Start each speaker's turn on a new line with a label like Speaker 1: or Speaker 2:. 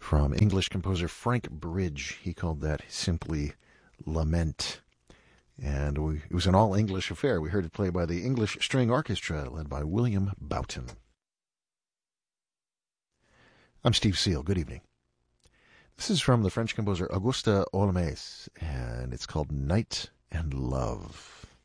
Speaker 1: from English composer Frank Bridge. He called that simply Lament. And it was an all-English affair. We heard it played by the English String Orchestra, led by William Boughton. I'm Steve Seal. Good evening. This is from the French composer Auguste Olmès, and it's called Night and Love.